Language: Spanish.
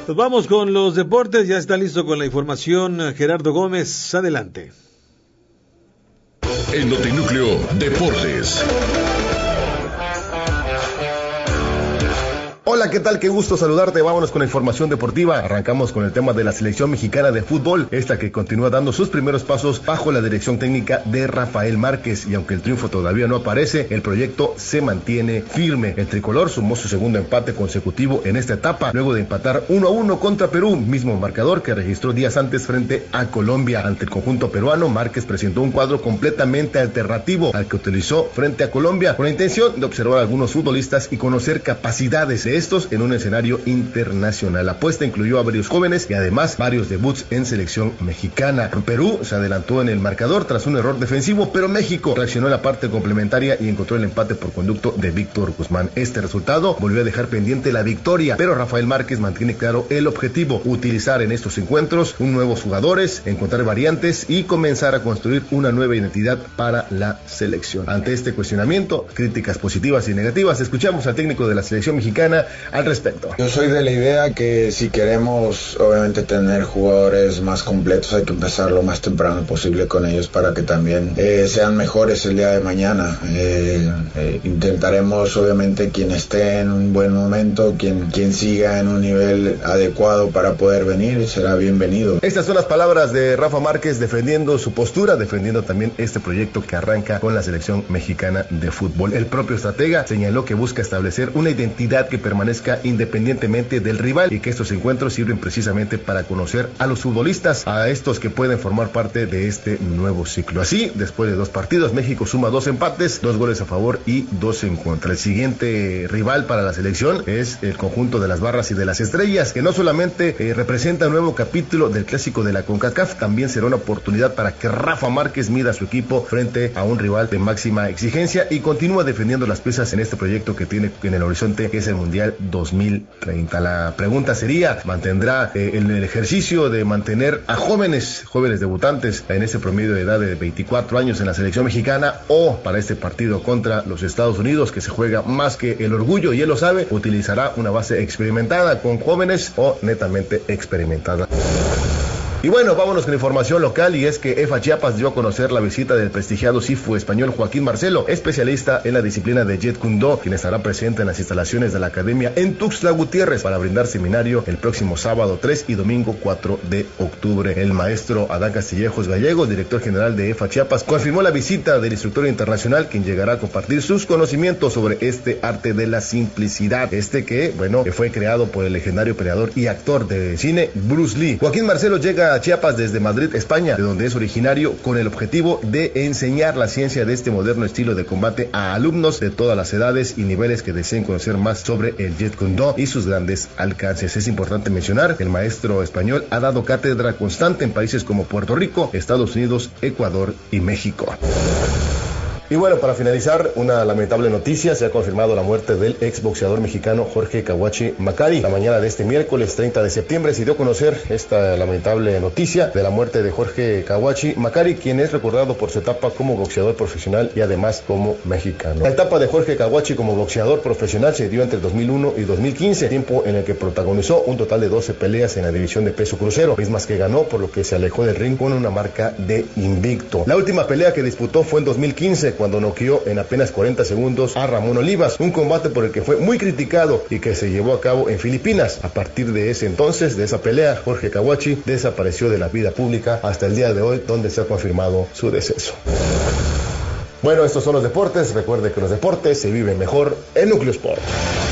Nos vamos con los deportes, ya está listo con la información Gerardo Gómez, adelante. El Notinúcleo Deportes. Hola, ¿qué tal? Qué gusto saludarte. Vámonos con la información deportiva. Arrancamos con el tema de la selección mexicana de fútbol, esta que continúa dando sus primeros pasos bajo la dirección técnica de Rafael Márquez, y aunque el triunfo todavía no aparece, el proyecto se mantiene firme. El tricolor sumó su segundo empate consecutivo en esta etapa, luego de empatar 1-1 contra Perú, mismo marcador que registró días antes frente a Colombia. Ante el conjunto peruano, Márquez presentó un cuadro completamente alternativo al que utilizó frente a Colombia, con la intención de observar a algunos futbolistas y conocer capacidades de estos en un escenario internacional. La apuesta incluyó a varios jóvenes y además varios debuts en selección mexicana. Perú se adelantó en el marcador tras un error defensivo, pero México reaccionó en la parte complementaria y encontró el empate por conducto de Víctor Guzmán. Este resultado volvió a dejar pendiente la victoria, pero Rafael Márquez mantiene claro el objetivo: utilizar en estos encuentros nuevos jugadores, encontrar variantes y comenzar a construir una nueva identidad para la selección. Ante este cuestionamiento, críticas positivas y negativas, escuchamos al técnico de la selección mexicana al respecto. Yo soy de la idea que si queremos obviamente tener jugadores más completos, hay que empezar lo más temprano posible con ellos para que también sean mejores el día de mañana. Intentaremos obviamente quien esté en un buen momento, quien siga en un nivel adecuado para poder venir, será bienvenido. Estas son las palabras de Rafa Márquez defendiendo su postura, defendiendo también este proyecto que arranca con la selección mexicana de fútbol. El propio estratega señaló que busca establecer una identidad que permanezca independientemente del rival y que estos encuentros sirven precisamente para conocer a los futbolistas, a estos que pueden formar parte de este nuevo ciclo. Así, después de 2 partidos, México suma 2 empates, 2 goles a favor y 2 en contra. El siguiente rival para la selección es el conjunto de las Barras y de las Estrellas, que no solamente representa un nuevo capítulo del clásico de la CONCACAF, también será una oportunidad para que Rafa Márquez mida a su equipo frente a un rival de máxima exigencia y continúa defendiendo las piezas en este proyecto que tiene en el horizonte, que es el Mundial 2030. La pregunta sería: ¿mantendrá el ejercicio de mantener a jóvenes debutantes en este promedio de edad de 24 años en la selección mexicana, o para este partido contra los Estados Unidos, que se juega más que el orgullo y él lo sabe, utilizará una base experimentada con jóvenes o netamente experimentada? Y bueno, vámonos con información local, y es que EFA Chiapas dio a conocer la visita del prestigiado sifu español Joaquín Marcelo, especialista en la disciplina de Jeet Kune Do, quien estará presente en las instalaciones de la academia en Tuxtla Gutiérrez para brindar seminario el próximo sábado 3 y domingo 4 de octubre. El maestro Adán Castillejos Gallego, director general de EFA Chiapas, confirmó la visita del instructor internacional, quien llegará a compartir sus conocimientos sobre este arte de la simplicidad, que fue creado por el legendario peleador y actor de cine Bruce Lee. Joaquín Marcelo llega a Chiapas desde Madrid, España, de donde es originario, con el objetivo de enseñar la ciencia de este moderno estilo de combate a alumnos de todas las edades y niveles que deseen conocer más sobre el Jeet Kune Do y sus grandes alcances. Es importante mencionar que el maestro español ha dado cátedra constante en países como Puerto Rico, Estados Unidos, Ecuador y México. Y bueno, para finalizar, una lamentable noticia: se ha confirmado la muerte del exboxeador mexicano Jorge Kawachi Macari. La mañana de este miércoles 30 de septiembre se dio a conocer esta lamentable noticia de la muerte de Jorge Kawachi Macari, quien es recordado por su etapa como boxeador profesional y además como mexicano. La etapa de Jorge Kawachi como boxeador profesional se dio entre 2001 y 2015, tiempo en el que protagonizó un total de 12 peleas en la división de peso crucero, mismas que ganó, por lo que se alejó del ring con una marca de invicto. La última pelea que disputó fue en 2015, cuando noqueó en apenas 40 segundos a Ramón Olivas, un combate por el que fue muy criticado y que se llevó a cabo en Filipinas. A partir de ese entonces, de esa pelea, Jorge Kawachi desapareció de la vida pública hasta el día de hoy, donde se ha confirmado su deceso. Bueno, estos son los deportes. Recuerde que los deportes se viven mejor en Núcleo Sport.